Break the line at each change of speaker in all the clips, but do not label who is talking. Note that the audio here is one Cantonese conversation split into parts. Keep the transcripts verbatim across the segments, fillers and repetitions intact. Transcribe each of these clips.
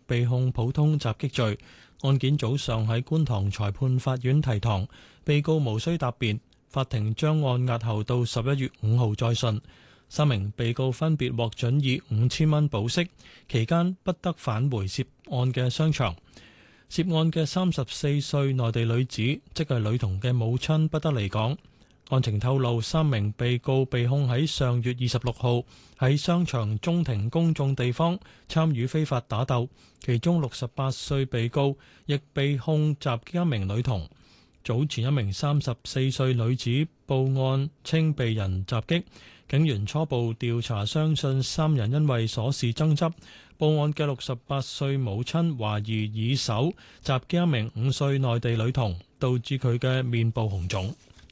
被控普通襲擊罪。案件早上喺觀塘裁判法院提堂，被告無需答辯，法庭將案押後到十一月五號再訊。三名被告分別獲准以五千蚊保釋，期間不得返回涉案嘅商場。涉案嘅三十四歲內地女子，即係女童嘅母親，不得離港。案情透露，三名被告被控喺上月二十六號喺商場中庭公眾地方參與非法打鬥，其中六十八歲被告亦被控襲擊一名女童。早前一名三十四歲女子報案稱被人襲擊，警員初步調查相信三人因為瑣事爭執。報案嘅六十八歲母親懷疑以手襲擊一名五歲內地女童，導致佢嘅面部紅腫。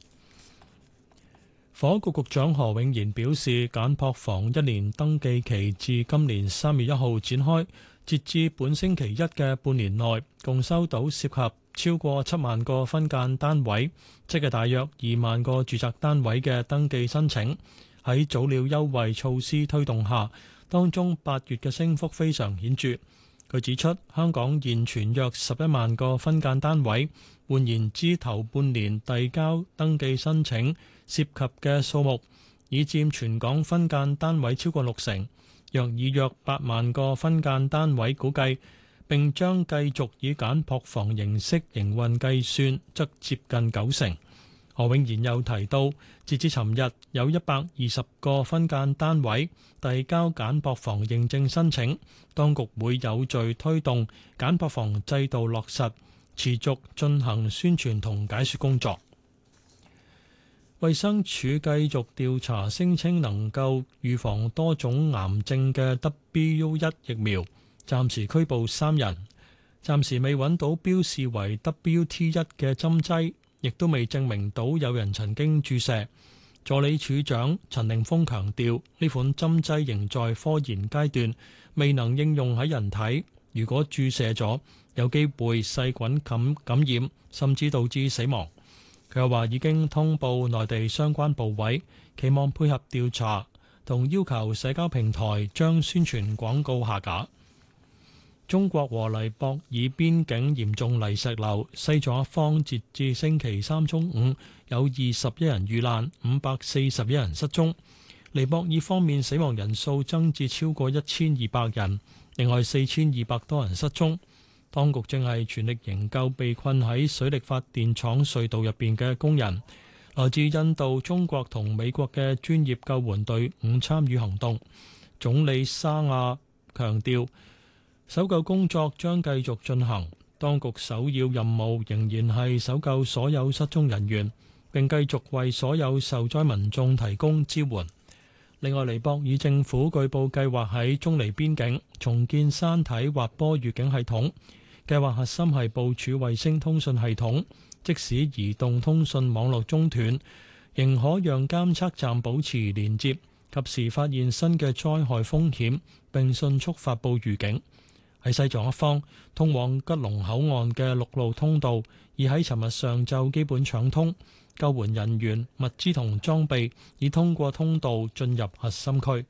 房屋局局長何永賢表示，簡樸房一年登記期至今年三月一號展開，截至本星期一嘅半年內，共收到涉及超過七萬個分間單位，即係大約二萬個住宅單位嘅登記申請。喺早鳥優惠措施推動下，當中八月嘅升幅非常顯著。佢指出，香港現存約十一萬個分間單位，換言之，頭半年遞交登記申請涉及嘅數目已佔全港分間單位超過六成，若以約八萬個分間單位估計，並將繼續以簡樸房形式營運計算，則接近九成。何永賢又提到，截至尋日有一百二十個分間單位遞交簡樸房認證申請，當局會有序推動簡樸房制度落實，持續進行宣傳同解說工作。衛生署繼續調查聲稱能夠預防多種癌症嘅 W 一 疫苗，暫時拘捕三人，暫時未揾到標示為 W T 一 嘅針劑，亦都未證明到有人曾經注射。助理署長陳凌峰強調，呢款針劑仍在科研階段，未能應用喺人體。如果注射咗，有機會細菌感感染，甚至導致死亡。佢又話已經通報內地相關部委，期望配合調查，同要求社交平台將宣傳廣告下架。中國和尼泊爾邊境嚴重泥石流，西藏一方截至星期三中午有二十一人遇難，五百四十一人失蹤。尼泊爾方面死亡人數增至超過一千二百人，另外四千二百多人失蹤。當局正係全力營救被困喺水力發電廠隧道入邊嘅工人。來自印度、中國同美國嘅專業救援隊伍參與行動。總理沙亞強調，搜救工作將繼續進行，當局首要任務仍然係搜救所有失蹤人員，並繼續為所有受災民眾提供支援。另外，尼泊爾政府據報計劃喺中尼邊境重建山體滑坡預警系統。計劃核心係部署衛星通訊系統，即使移動通訊網絡中斷，仍可讓監測站保持連接，及時發現新嘅災害風險，並迅速發布預警。喺西藏一方，通往吉隆口岸嘅陸路通道已喺尋日上晝基本暢通，救援人員、物資同裝備已通過通道進入核心區。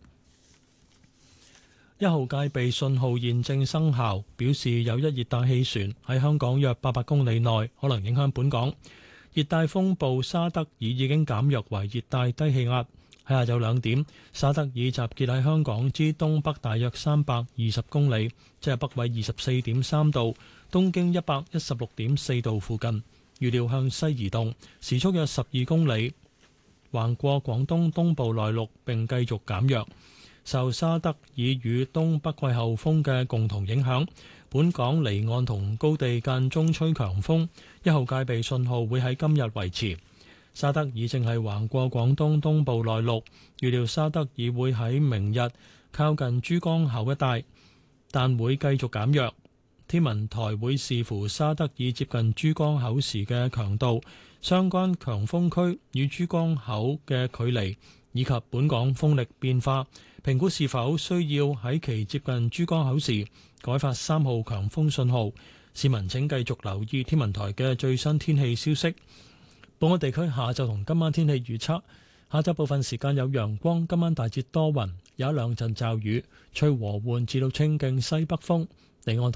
一號戒備信號現正生效，表示有一熱帶氣旋喺香港約八百公里內可能影響本港。熱帶風暴沙德爾已經減弱為熱帶低氣壓。喺下晝兩點，沙德爾集結喺香港之東北大約三百二十公里，即係北緯二十四點三度、東經一百一十六點四度附近。預料向西移動，時速約十二公里，橫過廣東東部內陸並繼續減弱。受沙德爾與東北季候風嘅共同影響，本港離岸同高地間中吹強風，一號戒備信號會喺今日維持。沙德爾正係橫過廣東東部內陸，預料沙德爾會喺明日靠近珠江口一帶，但會繼續減弱。天文台會視乎沙德爾接近珠江口時嘅強度、相關強風區與珠江口嘅距離，以及本港風力變化，評估是否需要喺其接近珠江口時改發三號強風信號。市民請繼續留意天文台嘅最新天氣消息。本港地區下晝同今晚天氣預測：下晝部分時間有陽光，今晚大致多雲，有一兩陣驟雨，吹和緩至到清勁西北風，離岸